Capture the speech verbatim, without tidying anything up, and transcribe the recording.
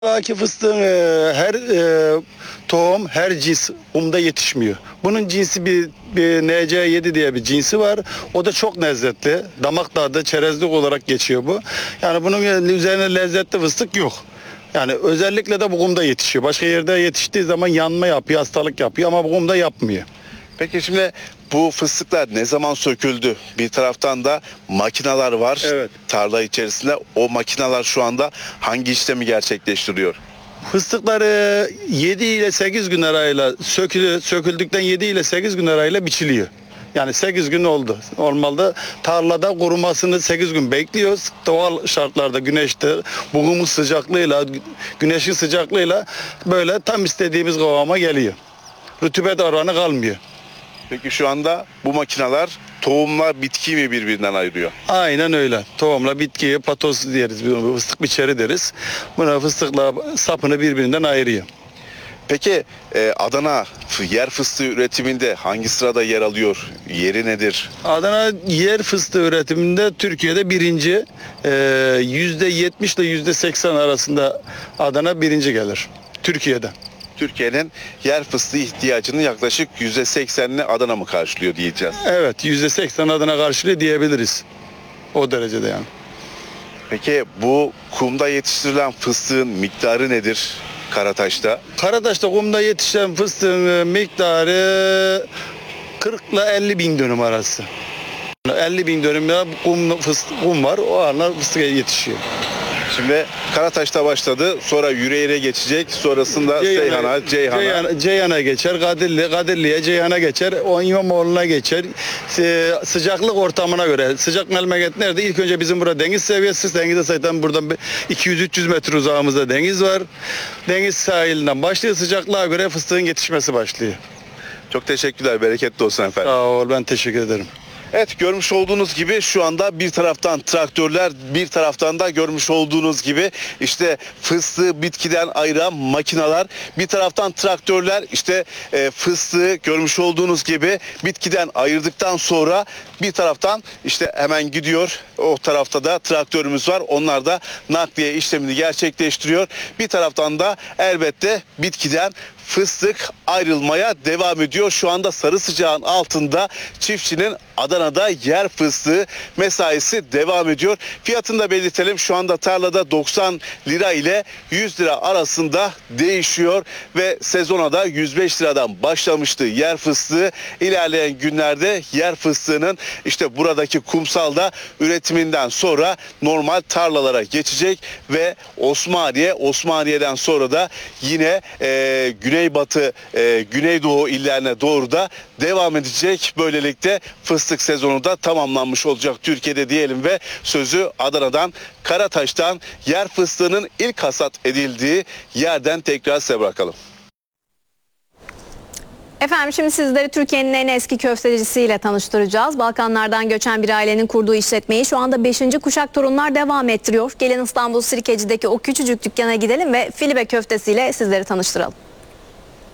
Aki fıstığın e, her e, tohum, her cins kumda yetişmiyor. Bunun cinsi bir, bir N C yedi diye bir cinsi var. O da çok lezzetli. Damak tadı, çerezlik olarak geçiyor bu. Yani bunun üzerine lezzetli fıstık yok. Yani özellikle de bu kumda yetişiyor. Başka yerde yetiştiği zaman yanma yapıyor, hastalık yapıyor ama bu kumda yapmıyor. Peki şimdi bu fıstıklar ne zaman söküldü? Bir taraftan da makineler var Evet. tarla içerisinde. O makineler şu anda hangi işlemi gerçekleştiriyor? Fıstıkları yedi ile sekiz gün arayla sökülü, söküldükten yedi ile sekiz gün arayla biçiliyor. Yani sekiz gün oldu. Normalde tarlada kurumasını sekiz gün bekliyoruz. Doğal şartlarda güneşte, buğumun sıcaklığıyla, güneşin sıcaklığıyla böyle tam istediğimiz kıvama geliyor. Rutubet oranı kalmıyor. Peki şu anda bu makineler tohumla bitkiyi mi birbirinden ayırıyor? Aynen öyle. Tohumla bitkiyi patos deriz, fıstık biçeri deriz. Buna fıstıkla sapını birbirinden ayırıyor. Peki e, Adana yer fıstığı üretiminde hangi sırada yer alıyor? Yeri nedir? Adana yer fıstığı üretiminde Türkiye'de birinci, yüzde yetmiş ile yüzde seksen arasında Adana birinci gelir Türkiye'de. Türkiye'nin yer fıstığı ihtiyacının yaklaşık yüzde seksenini Adana mı karşılıyor diyeceğiz. Evet, yüzde seksen Adana karşılıyor diyebiliriz. O derecede yani. Peki bu kumda yetiştirilen fıstığın miktarı nedir Karataş'ta? Karataş'ta kumda yetişen fıstığın miktarı kırk ile elli bin dönüm arası. elli bin dönümde kum, fıstık, kum var, o anlar fıstık yetişiyor. Şimdi Karataş'ta başladı, sonra Yüreğir'e geçecek, sonrasında Seyhan'a, Ceyhan'a. Ceyhan, Ceyhan'a geçer, Kadirli, Kadirli'ye, Ceyhan'a geçer, o İmamoğlu'na geçer. Ee, sıcaklık ortamına göre, sıcak memleket nerede? İlk önce bizim burada deniz seviyesi, denize zaten buradan iki yüz üç yüz metre uzağımızda deniz var. Deniz sahilinden başlıyor, sıcaklığa göre fıstığın yetişmesi başlıyor. Çok teşekkürler, bereketli olsun efendim. Sağ ol, ben teşekkür ederim. Evet, görmüş olduğunuz gibi şu anda bir taraftan traktörler, bir taraftan da görmüş olduğunuz gibi işte fıstığı bitkiden ayıran makineler, bir taraftan traktörler işte e, fıstığı görmüş olduğunuz gibi bitkiden ayırdıktan sonra bir taraftan işte hemen gidiyor, o tarafta da traktörümüz var, onlar da nakliye işlemini gerçekleştiriyor. Bir taraftan da elbette bitkiden fıstık ayrılmaya devam ediyor. Şu anda sarı sıcağın altında çiftçinin Adana'da yer fıstığı mesaisi devam ediyor. Fiyatını da belirtelim. Şu anda tarlada doksan lira ile yüz lira arasında değişiyor ve sezona da yüz beş liradan başlamıştı yer fıstığı. İlerleyen günlerde yer fıstığının işte buradaki kumsalda üretiminden sonra normal tarlalara geçecek ve Osmaniye, Osmaniye'den sonra da yine e, Güneybatı, e, Güneydoğu illerine doğru da devam edecek. Böylelikle fıstık sezonu da tamamlanmış olacak Türkiye'de diyelim ve sözü Adana'dan, Karataş'tan yer fıstığının ilk hasat edildiği yerden tekrar size bırakalım. Efendim şimdi sizleri Türkiye'nin en eski köftecisiyle tanıştıracağız. Balkanlardan göçen bir ailenin kurduğu işletmeyi şu anda beşinci kuşak torunlar devam ettiriyor. Gelin İstanbul Sirkeci'deki o küçücük dükkana gidelim ve filibe köftesiyle sizleri tanıştıralım.